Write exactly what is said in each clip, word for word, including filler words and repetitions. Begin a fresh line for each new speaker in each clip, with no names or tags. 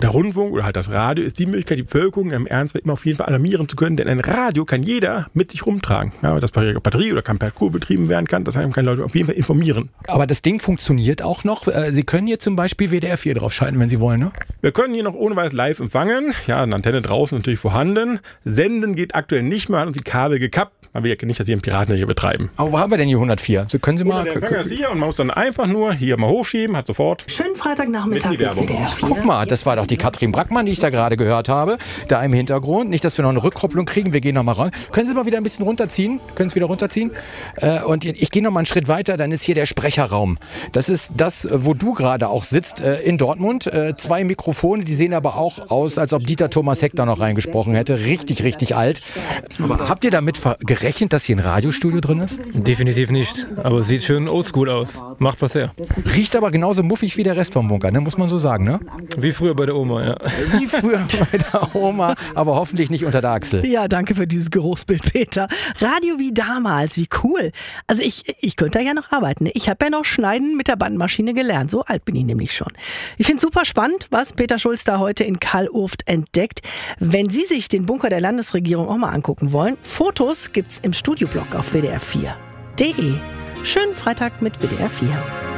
der Rundfunk oder halt das Radio ist die Möglichkeit, die Bevölkerung im Ernstfall immer auf jeden Fall alarmieren zu können, denn ein Radio kann jeder mit sich rumtragen. Ja, das per Batterie oder kann per Akku betrieben werden kann, das heißt, kann Leute auf jeden Fall informieren.
Aber das Ding funktioniert auch noch. Sie können hier zum Beispiel W D R vier draufschalten, wenn Sie wollen, ne?
Wir können hier noch ohne weiteres live empfangen. Ja, eine Antenne draußen natürlich vorhanden. Senden geht aktuell nicht mehr, hat uns die Kabel gekappt. Man will ja nicht, dass wir einen Piraten hier betreiben.
Aber wo haben wir denn hier hundertvier? So können Sie mal...
Der Empfänger ist hier und man muss dann einfach nur hier mal hochschieben, hat sofort...
Schönen Freitagnachmittag mit W D R vier.
Guck mal, das war doch die Katrin Brackmann, die ich da gerade gehört habe. Da im Hintergrund. Nicht, dass wir noch eine Rückkopplung kriegen. Wir gehen noch mal rein. Können Sie mal wieder ein bisschen runterziehen? Können Sie wieder runterziehen? Äh, und ich gehe noch mal einen Schritt weiter. Dann ist hier der Sprecherraum. Das ist das, wo du gerade auch sitzt, äh, in Dortmund. Äh, zwei Mikrofone, die sehen aber auch aus, als ob Dieter Thomas Heck da noch reingesprochen hätte. Richtig, richtig alt. Aber habt ihr damit gerechnet, dass hier ein Radiostudio drin ist?
Definitiv nicht. Aber sieht schön oldschool aus. Macht was her.
Riecht aber genauso muffig wie der Rest vom Bunker, ne? Muss man so sagen, ne?
Wie früher bei der Oma, ja.
Wie früher bei der Oma, aber hoffentlich nicht unter der Achsel.
Ja, danke für dieses Geruchsbild, Peter. Radio wie damals, wie cool. Also ich, ich könnte da ja noch arbeiten. Ich habe ja noch Schneiden mit der Bandmaschine gelernt. So alt bin ich nämlich schon. Ich finde es super spannend, was Peter Schulz da heute in Kalurft entdeckt. Wenn Sie sich den Bunker der Landesregierung auch mal angucken wollen, Fotos gibt's im Studioblog auf w d r vier punkt d e. Schönen Freitag mit W D R vier.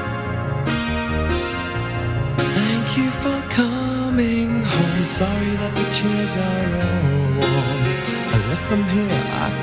Thank you for coming home. Sorry that the chairs are all warm. I left them here. I